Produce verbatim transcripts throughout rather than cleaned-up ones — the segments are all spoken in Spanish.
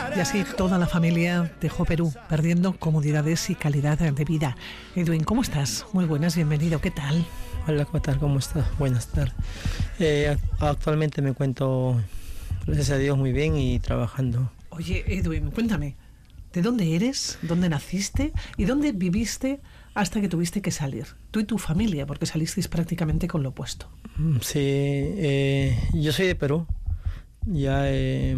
Y así toda la familia dejó Perú, perdiendo comodidades y calidad de vida. Edwin, ¿cómo estás? Muy buenas, bienvenido. ¿Qué tal? Hola, ¿qué tal? ¿Cómo estás? Buenas tardes. Eh, actualmente me encuentro, gracias a Dios, muy bien y trabajando. Oye, Edwin, cuéntame, ¿de dónde eres? ¿Dónde naciste? ¿Y dónde viviste hasta que tuviste que salir? Tú y tu familia, porque salisteis prácticamente con lo opuesto. Sí, eh, yo soy de Perú, ya eh,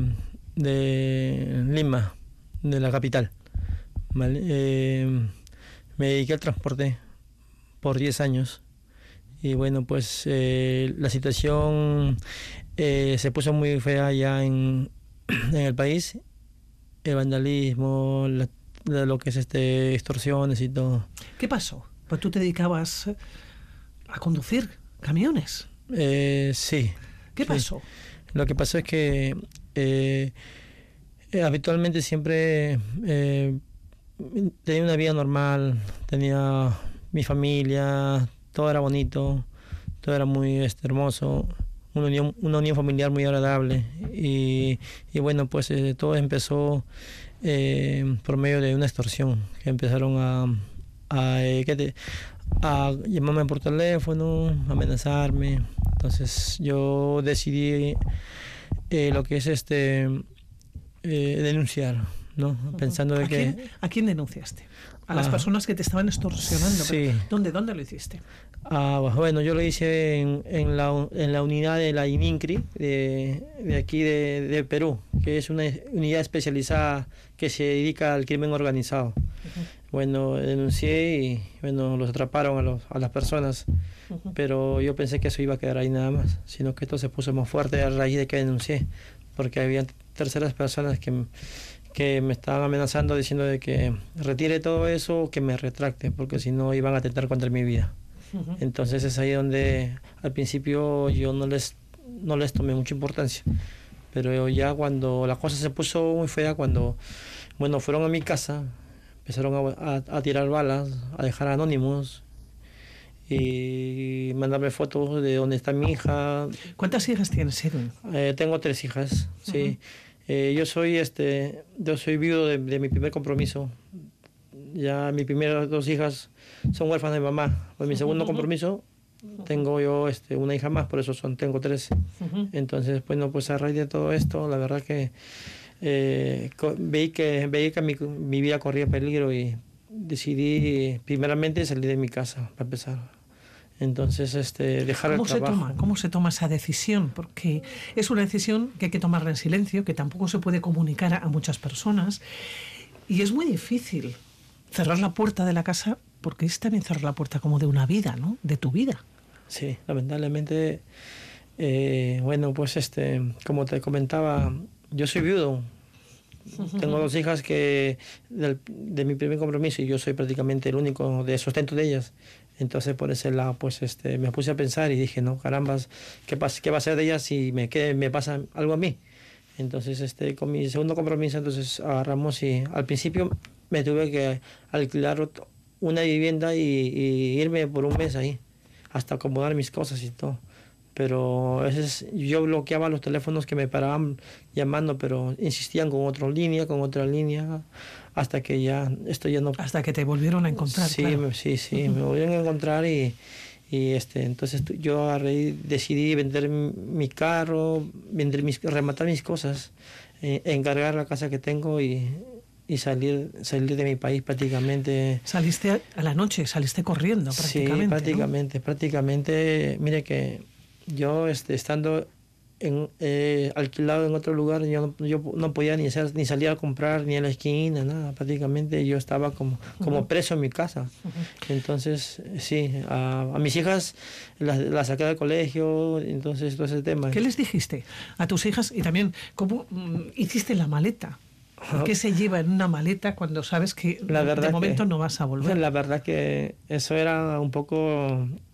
de Lima, de la capital. ¿Vale? Eh, me dediqué al transporte por diez años. Y bueno, pues eh, la situación eh, se puso muy fea ya en, en el país. El vandalismo, la, la, lo que es este extorsiones y todo. ¿Qué pasó? Pues tú te dedicabas a conducir camiones. Eh, sí. ¿Qué sí. pasó? Lo que pasó es que eh, eh, habitualmente siempre eh, tenía una vida normal, tenía mi familia, todo era bonito, todo era muy este, hermoso, una unión, una unión familiar muy agradable y, y bueno, pues eh, todo empezó eh, por medio de una extorsión, que empezaron a, a, eh, ¿qué te, a llamarme por teléfono, a amenazarme. Entonces yo decidí eh, lo que es este eh, denunciar, ¿no? Uh-huh. Pensando de ¿A que... Quién, ¿A quién denunciaste? A las ah, personas que te estaban extorsionando. Sí. ¿Dónde, ¿Dónde lo hiciste? Ah, bueno, yo lo hice en, en, la, en la unidad de la ININCRI de, de aquí de, de Perú, que es una unidad especializada que se dedica al crimen organizado. Uh-huh. Bueno, denuncié y bueno, los atraparon a, los, a las personas, uh-huh. Pero yo pensé que eso iba a quedar ahí nada más, sino que esto se puso más fuerte a raíz de que denuncié, porque había terceras personas que... que me estaban amenazando diciendo de que retire todo eso o que me retracte, porque si no iban a atentar contra mi vida. Uh-huh. Entonces es ahí donde al principio yo no les, no les tomé mucha importancia, pero ya cuando la cosa se puso muy fea, cuando bueno, fueron a mi casa, empezaron a, a, a tirar balas, a dejar anónimos y mandarme fotos de dónde está mi hija. ¿Cuántas hijas tienes, Edwin? Eh, tengo tres hijas, uh-huh. Sí. Eh, yo soy este, yo soy viudo de, de mi primer compromiso. Ya mis primeras dos hijas son huérfanas de mamá. Pues mi segundo compromiso tengo yo este, una hija más, por eso son, tengo tres. Uh-huh. Entonces, bueno, pues a raíz de todo esto, la verdad que eh, veí que veí que mi, mi vida corría peligro y decidí primeramente salir de mi casa para empezar. Entonces, este, dejar el trabajo. ¿Cómo se toma? ¿Cómo se toma esa decisión? Porque es una decisión que hay que tomarla en silencio, que tampoco se puede comunicar a muchas personas. Y es muy difícil cerrar la puerta de la casa, porque es también cerrar la puerta como de una vida, ¿no? De tu vida. Sí, lamentablemente, eh, bueno, pues este, como te comentaba, yo soy viudo. Tengo dos hijas que del, de mi primer compromiso y yo soy prácticamente el único de sustento de ellas. Entonces por ese lado pues este me puse a pensar y dije, no, carambas, ¿qué, pas, qué va a ser de ellas si me, quede, me pasa algo a mí? Entonces este con mi segundo compromiso entonces agarramos y al principio me tuve que alquilar una vivienda y, y irme por un mes ahí, hasta acomodar mis cosas y todo. Pero a veces yo bloqueaba los teléfonos que me paraban llamando, pero insistían con otra línea, con otra línea, hasta que ya esto ya no... Hasta que te volvieron a encontrar. Sí, claro. me, sí, sí, uh-huh. Me volvieron a encontrar y, y este, entonces yo agarré, decidí vender mi carro, vender mis, rematar mis cosas, eh, encargar la casa que tengo y... y salir salir de mi país prácticamente. Saliste a la noche, saliste corriendo prácticamente. Sí, prácticamente, ¿no? prácticamente, mire que yo este, estando en, eh, alquilado en otro lugar, yo no, yo no podía ni, hacer, ni salir a comprar, ni a la esquina, nada, prácticamente yo estaba como, como uh-huh. preso en mi casa. Uh-huh. Entonces, sí, a, a mis hijas las, las saqué del colegio, entonces todo ese tema. ¿Qué les dijiste a tus hijas? Y también, ¿cómo mm, hiciste la maleta? ¿Qué se lleva en una maleta cuando sabes que la verdad de momento que, no vas a volver? La verdad que eso era un poco